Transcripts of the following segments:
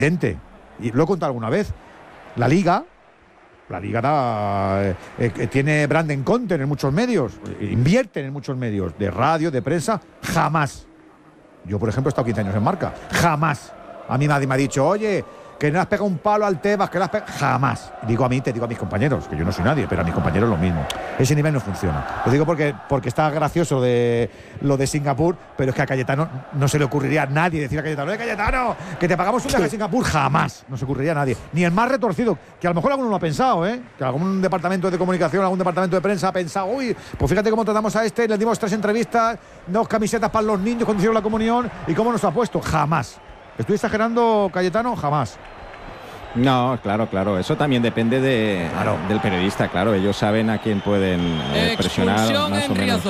y lo he contado alguna vez, la Liga tiene branding content en muchos medios, invierten en muchos medios, de radio, de prensa, jamás. Yo, por ejemplo, he estado 15 años en Marca, jamás. A mí nadie me ha dicho, oye, que no has pegado un palo al Tebas, que no has pegado... Jamás. Te digo a mis compañeros, que yo no soy nadie, pero a mis compañeros lo mismo. Ese nivel no funciona. Lo digo porque está gracioso lo de Singapur, pero es que a Cayetano no se le ocurriría a nadie decir a Cayetano, Cayetano, que te pagamos un viaje a Singapur. Jamás. No se ocurriría a nadie. Ni el más retorcido, que a lo mejor alguno lo ha pensado, que algún departamento de comunicación, algún departamento de prensa ha pensado, uy, pues fíjate cómo tratamos a le dimos 3 entrevistas, 2 camisetas para los niños cuando hicieron la comunión, y cómo nos ha puesto. Jamás. ¿Estoy exagerando, Cayetano? Jamás. No, claro. Eso también depende del periodista, claro. Ellos saben a quién pueden presionar más o menos.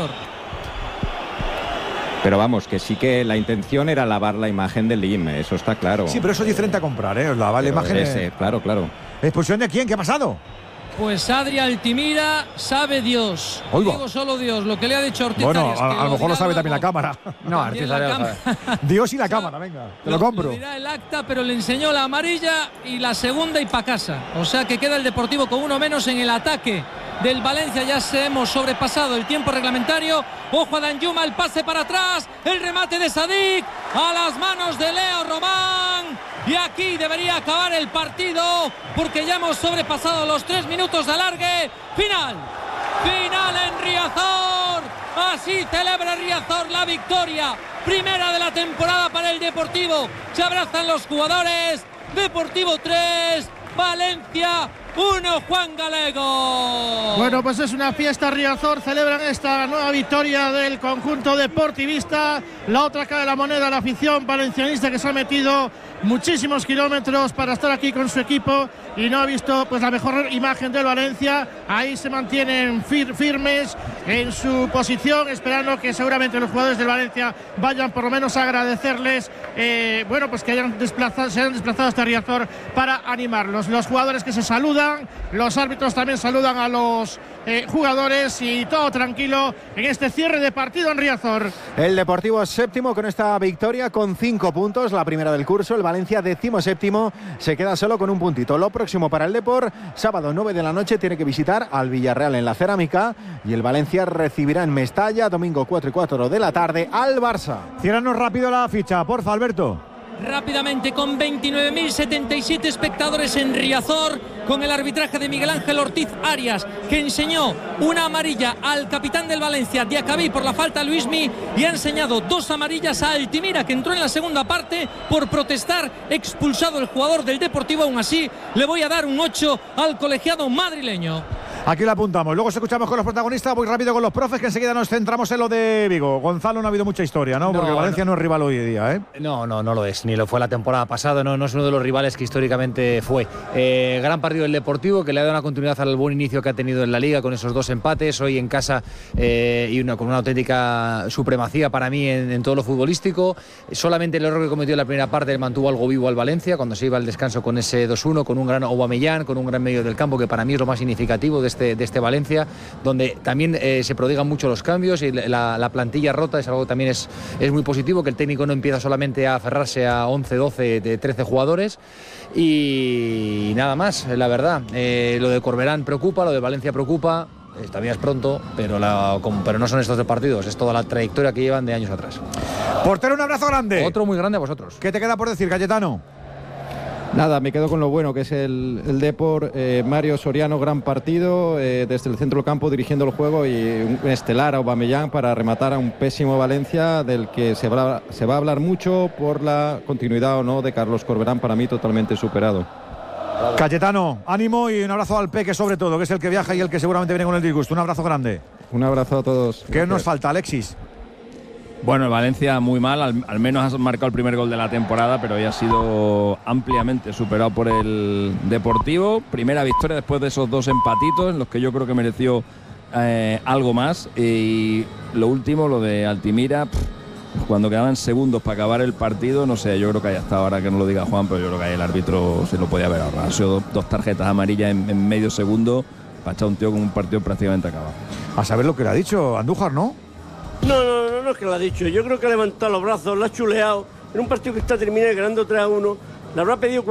Pero vamos, que sí que la intención era lavar la imagen del IM, eso está claro. Sí, pero eso es diferente a comprar, lavar la imagen. Claro. ¿Expulsión de quién? ¿Qué ha pasado? Pues Adri Altimira, sabe Dios. Digo solo Dios, lo que le ha dicho Ortiz. Bueno, a lo mejor lo sabe también la cámara. No, Ortiz lo sabe. Dios y la cámara, venga, te lo compro. Lo dirá el acta, pero le enseñó la amarilla y la segunda y pa' casa. O sea que queda el Deportivo con uno menos en el ataque del Valencia. Ya se hemos sobrepasado el tiempo reglamentario. Ojo a Danjuma, el pase para atrás, el remate de Sadik a las manos de Leo Román. Y aquí debería acabar el partido porque ya hemos sobrepasado los 3 minutos de alargue. Final en Riazor. Así celebra Riazor la victoria primera de la temporada para el Deportivo. Se abrazan los jugadores. Deportivo 3, Valencia 1, Juan Galego. Bueno, pues es una fiesta. Riazor celebran esta nueva victoria del conjunto deportivista. La otra cara de la moneda, la afición valencianista, que se ha metido muchísimos kilómetros para estar aquí con su equipo y no ha visto pues la mejor imagen del Valencia. Ahí se mantienen firmes en su posición, esperando que seguramente los jugadores del Valencia vayan por lo menos a agradecerles pues que se hayan desplazado hasta Riazor para animarlos. Los jugadores que se saludan, los árbitros también saludan a los jugadores y todo tranquilo en este cierre de partido en Riazor. El Deportivo es séptimo con esta victoria con 5 puntos, la primera del curso. El Valencia 17º se queda solo con un puntito. Lo próximo para el Depor, sábado 9 de la noche tiene que visitar al Villarreal en la Cerámica y el Valencia recibirá en Mestalla domingo 4:04 de la tarde al Barça. Ciérranos rápido la ficha, porfa, Alberto. Rápidamente, con 29.077 espectadores en Riazor, con el arbitraje de Miguel Ángel Ortiz Arias, que enseñó una amarilla al capitán del Valencia, Diacabí, por la falta a Luismi, y ha enseñado 2 amarillas a Altimira, que entró en la segunda parte por protestar, expulsado el jugador del Deportivo. Aún así, le voy a dar un 8 al colegiado madrileño. Aquí lo apuntamos. Luego escuchamos con los protagonistas. Voy rápido con los profes, que enseguida nos centramos en lo de Vigo. Gonzalo, no ha habido mucha historia, ¿no? Porque Valencia no es rival hoy día, ¿eh? No lo es. Ni lo fue la temporada pasada. No es uno de los rivales que históricamente fue. Gran partido del Deportivo, que le ha dado una continuidad al buen inicio que ha tenido en la Liga con esos 2 empates. Hoy en casa con una auténtica supremacía para mí en todo lo futbolístico. Solamente el error que cometió en la primera parte le mantuvo algo vivo al Valencia cuando se iba al descanso con ese 2-1, con un gran Aubameyang, con un gran medio del campo, que para mí es lo más significativo de este Valencia, donde también se prodigan mucho los cambios y la plantilla rota es algo que también es muy positivo, que el técnico no empieza solamente a aferrarse a 11, 12, de 13 jugadores y nada más, la verdad. Lo de Corberán preocupa, lo de Valencia preocupa. Todavía es pronto, pero no son estos 2 partidos, es toda la trayectoria que llevan de años atrás. Portero, un abrazo grande. Otro muy grande a vosotros. ¿Qué te queda por decir, Cayetano? Nada, me quedo con lo bueno que es el Depor. Mario Soriano, gran partido desde el centro del campo dirigiendo el juego, y un estelar Aubameyang para rematar a un pésimo Valencia del que se va a hablar mucho por la continuidad o no de Carlos Corberán, para mí totalmente superado. Cayetano, ánimo y un abrazo al Peque sobre todo, que es el que viaja y el que seguramente viene con el disgusto. Un abrazo grande. Un abrazo a todos. ¿Qué nos falta, Alexis? Bueno, el Valencia muy mal, al menos ha marcado el primer gol de la temporada, pero hoy ha sido ampliamente superado por el Deportivo. Primera victoria después de esos 2 empatitos, en los que yo creo que mereció algo más. Y lo último, lo de Altimira, cuando quedaban segundos para acabar el partido, no sé, yo creo que ahí hasta ahora, que no lo diga Juan, pero yo creo que ahí el árbitro se lo podía haber ahorrado. Han sido 2 tarjetas amarillas en medio segundo para echar un tío con un partido prácticamente acabado. A saber lo que le ha dicho Andújar, ¿no? No es que lo ha dicho. Yo creo que ha levantado los brazos, lo ha chuleado en un partido que está terminado ganando 3-1 Le habrá pedido